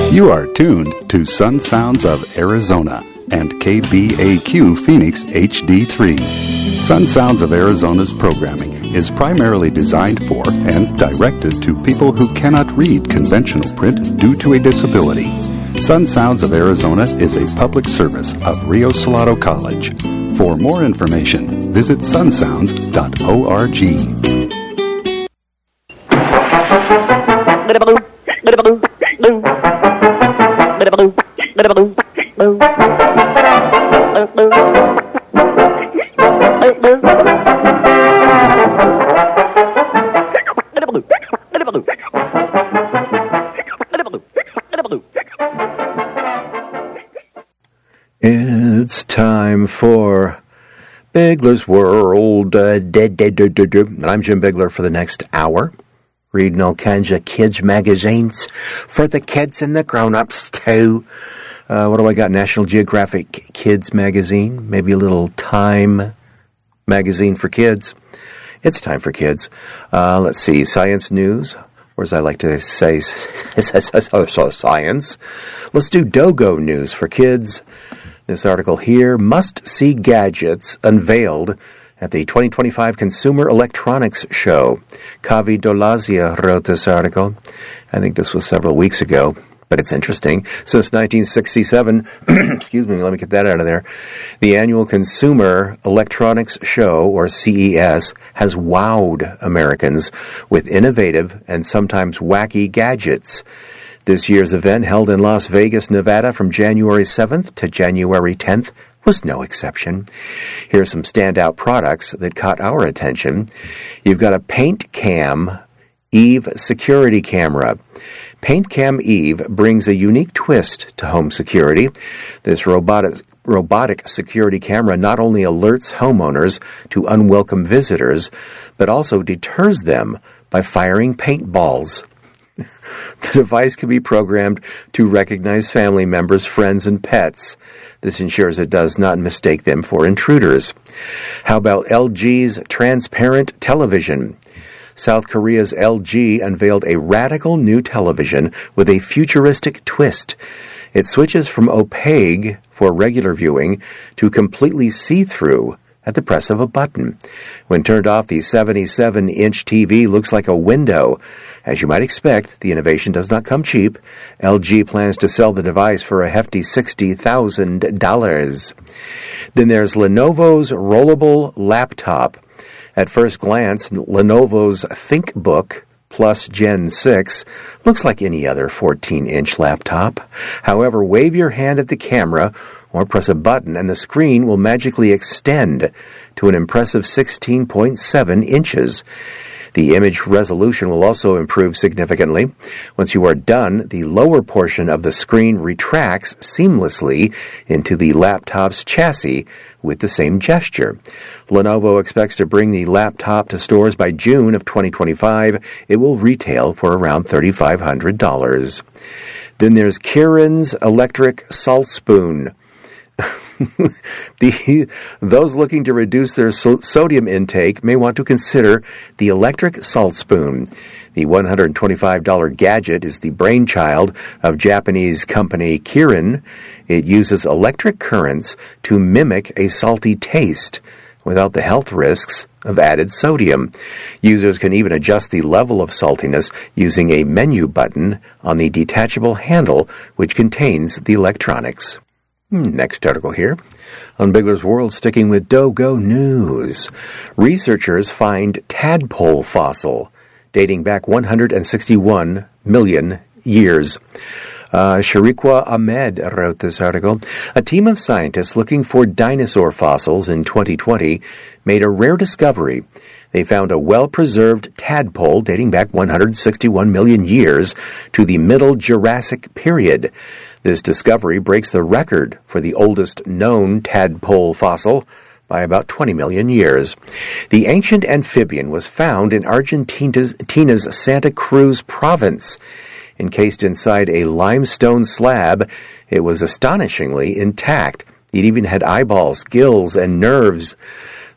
You are tuned to Sun Sounds of Arizona and KBAQ Phoenix HD3. Sun Sounds of Arizona's programming is primarily designed for and directed to people who cannot read conventional print due to a disability. Sun Sounds of Arizona is a public service of Rio Salado College. For more information, visit sunsounds.org. It's time for Bigler's World. And I'm Jim Bigler for the next hour, reading all kinds of kids' magazines for the kids and the grown-ups, too. What do I got? National Geographic Kids Magazine, maybe a little Time Magazine for kids. It's time for kids. Let's see, Science News, or as I like to say, science. Let's do Dogo News for kids. This article here, must-see gadgets unveiled at the 2025 Consumer Electronics Show. Kavi Dolazia wrote this article. I think this was several weeks ago, but it's interesting. Since 1967, excuse me, let me get that out of there, the annual Consumer Electronics Show, or CES, has wowed Americans with innovative and sometimes wacky gadgets. This year's event, held in Las Vegas, Nevada, from January 7th to January 10th, was no exception. Here are some standout products that caught our attention. You've got a PaintCam Eve security camera. PaintCam Eve brings a unique twist to home security. This robotic security camera not only alerts homeowners to unwelcome visitors, but also deters them by firing paintballs. The device can be programmed to recognize family members, friends, and pets. This ensures it does not mistake them for intruders. How about LG's transparent television? South Korea's LG unveiled a radical new television with a futuristic twist. It switches from opaque for regular viewing to completely see-through at the press of a button. When turned off, the 77-inch TV looks like a window. As you might expect, the innovation does not come cheap. LG plans to sell the device for a hefty $60,000. Then there's Lenovo's rollable laptop. At first glance, Lenovo's ThinkBook Plus Gen 6 looks like any other 14-inch laptop. However, wave your hand at the camera or press a button and the screen will magically extend to an impressive 16.7 inches. The image resolution will also improve significantly. Once you are done, the lower portion of the screen retracts seamlessly into the laptop's chassis with the same gesture. Lenovo expects to bring the laptop to stores by June of 2025. It will retail for around $3,500. Then there's Kirin's electric salt spoon. Those looking to reduce their sodium intake may want to consider the electric salt spoon. The $125 gadget is the brainchild of Japanese company Kirin. It uses electric currents to mimic a salty taste without the health risks of added sodium. Users can even adjust the level of saltiness using a menu button on the detachable handle, which contains the electronics. Next article here. On Bigler's World, sticking with Dogo News. Researchers find tadpole fossil dating back 161 million years. Shariqua Ahmed wrote this article. A team of scientists looking for dinosaur fossils in 2020 made a rare discovery. They found a well-preserved tadpole dating back 161 million years to the Middle Jurassic period. This discovery breaks the record for the oldest known tadpole fossil by about 20 million years. The ancient amphibian was found in Argentina's Santa Cruz province. Encased inside a limestone slab, it was astonishingly intact. It even had eyeballs, gills, and nerves.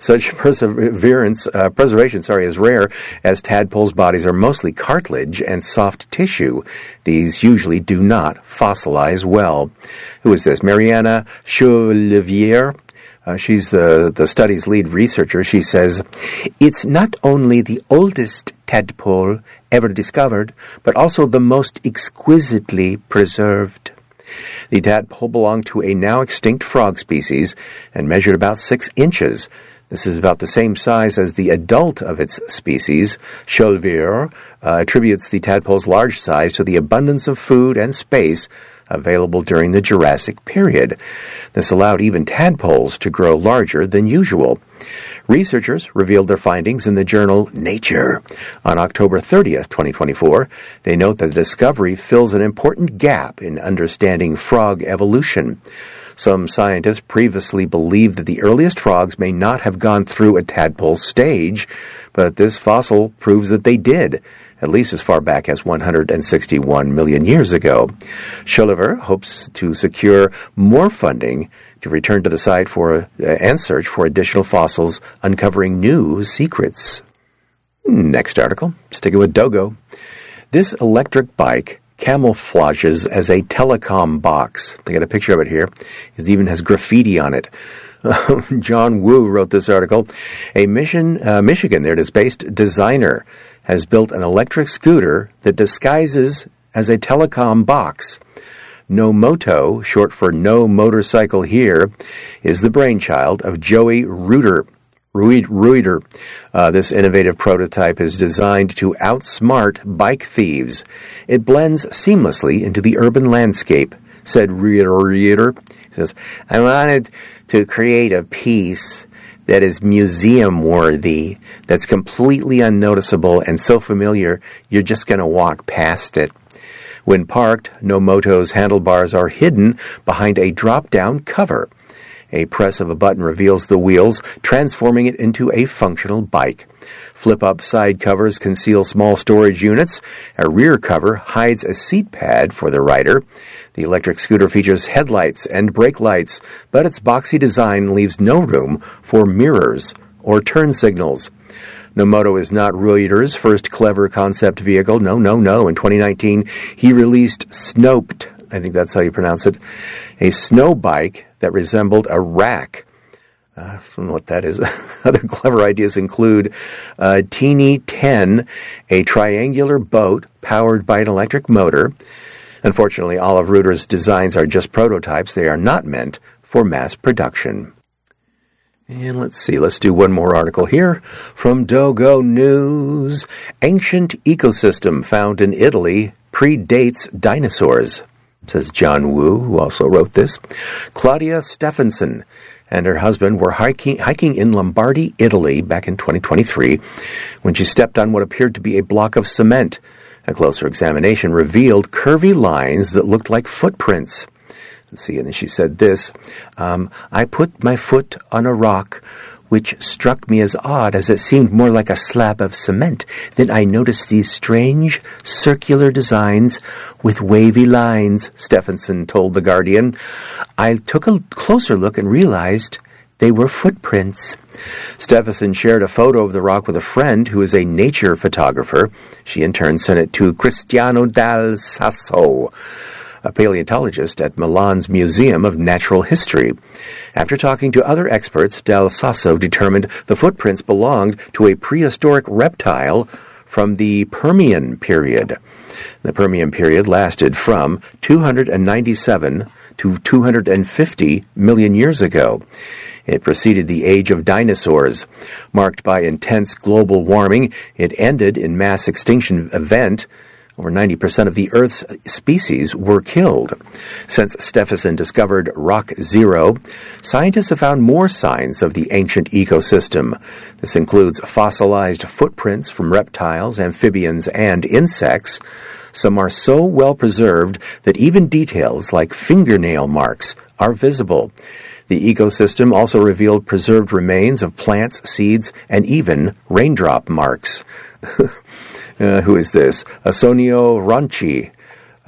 Such preservation is rare, as tadpoles' bodies are mostly cartilage and soft tissue. These usually do not fossilize well. Who is this? Mariana Chaulivier. She's the study's lead researcher. She says, "It's not only the oldest tadpole ever discovered, but also the most exquisitely preserved." The tadpole belonged to a now extinct frog species and measured about 6 inches. This is about the same size as the adult of its species. Chaulivier attributes the tadpole's large size to the abundance of food and space available during the Jurassic period. This allowed even tadpoles to grow larger than usual. Researchers revealed their findings in the journal Nature. On October 30th, 2024, they note that the discovery fills an important gap in understanding frog evolution. Some scientists previously believed that the earliest frogs may not have gone through a tadpole stage, but this fossil proves that they did, at least as far back as 161 million years ago. Chaulivier hopes to secure more funding to return to the site and search for additional fossils, uncovering new secrets. Next article, sticking with Dogo. This electric bike camouflages as a telecom box. They got a picture of it here. It even has graffiti on it. John Wu wrote this article. A Michigan-based designer has built an electric scooter that disguises as a telecom box. No Moto, short for No Motorcycle Here, is the brainchild of Joey Reuter. This innovative prototype is designed to outsmart bike thieves. It blends seamlessly into the urban landscape, said Reuter. He says, "I wanted to create a piece that is museum-worthy, that's completely unnoticeable and so familiar you're just going to walk past it." When parked, No Moto's handlebars are hidden behind a drop-down cover. A press of a button reveals the wheels, transforming it into a functional bike. Flip-up side covers conceal small storage units. A rear cover hides a seat pad for the rider. The electric scooter features headlights and brake lights, but its boxy design leaves no room for mirrors or turn signals. No Moto is not Reuter's first clever concept vehicle. No. In 2019, he released Snoped, I think that's how you pronounce it, a snow bike that resembled a rack. I don't know what that is. Other clever ideas include Teeny 10, a triangular boat powered by an electric motor. Unfortunately, all of Reuter's designs are just prototypes. They are not meant for mass production. And let's do one more article here from Dogo News. Ancient ecosystem found in Italy predates dinosaurs, says John Wu, who also wrote this. Claudia Stephenson and her husband were hiking in Lombardy, Italy, back in 2023, when she stepped on what appeared to be a block of cement. A closer examination revealed curvy lines that looked like footprints. Let's see, and then she said this, "I put my foot on a rock, which struck me as odd as it seemed more like a slab of cement. Then I noticed these strange circular designs with wavy lines," Stephenson told The Guardian. "I took a closer look and realized they were footprints." Stephenson shared a photo of the rock with a friend who is a nature photographer. She in turn sent it to Cristiano Dal Sasso, a paleontologist at Milan's Museum of Natural History. After talking to other experts, Dal Sasso determined the footprints belonged to a prehistoric reptile from the Permian period. The Permian period lasted from 297 to 250 million years ago. It preceded the age of dinosaurs. Marked by intense global warming, it ended in mass extinction event. Over 90% of the Earth's species were killed. Since Stephenson discovered Rock Zero, scientists have found more signs of the ancient ecosystem. This includes fossilized footprints from reptiles, amphibians, and insects. Some are so well preserved that even details like fingernail marks are visible. The ecosystem also revealed preserved remains of plants, seeds, and even raindrop marks. Who is this? Asonio Ronchi,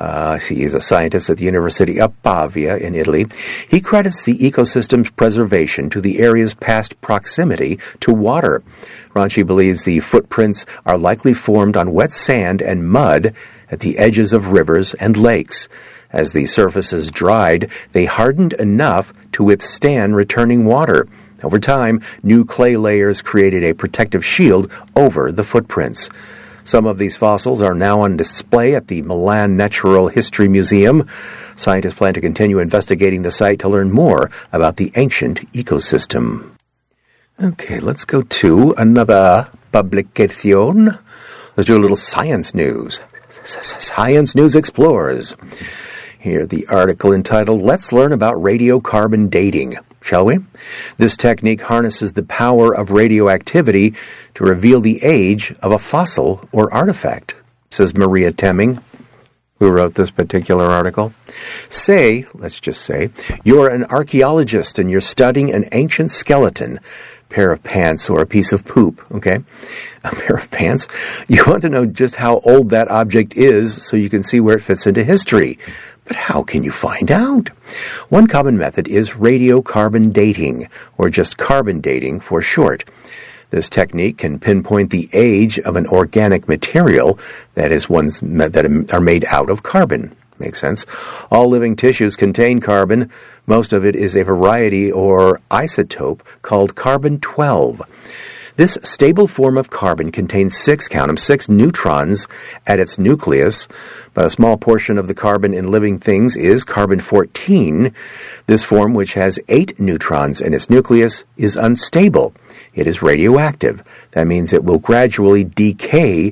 He is a scientist at the University of Pavia in Italy. He credits the ecosystem's preservation to the area's past proximity to water. Ranchi believes the footprints are likely formed on wet sand and mud at the edges of rivers and lakes. As the surfaces dried, they hardened enough to withstand returning water. Over time, new clay layers created a protective shield over the footprints. Some of these fossils are now on display at the Milan Natural History Museum. Scientists plan to continue investigating the site to learn more about the ancient ecosystem. Okay, let's go to another publication. Let's do a little science news. Science News Explores. Here, the article entitled, Let's Learn About Radiocarbon Dating. Shall we? This technique harnesses the power of radioactivity to reveal the age of a fossil or artifact, says Maria Temming, who wrote this particular article. Let's just say, you're an archaeologist and you're studying an ancient skeleton, pair of pants or a piece of poop, okay? A pair of pants. You want to know just how old that object is so you can see where it fits into history. But how can you find out? One common method is radiocarbon dating, or just carbon dating for short. This technique can pinpoint the age of an organic material, that is, ones that are made out of carbon. Makes sense. All living tissues contain carbon. Most of it is a variety or isotope called carbon-12. This stable form of carbon contains 6 neutrons at its nucleus, but a small portion of the carbon in living things is carbon-14. This form, which has 8 neutrons in its nucleus, is unstable. It is radioactive. That means it will gradually decay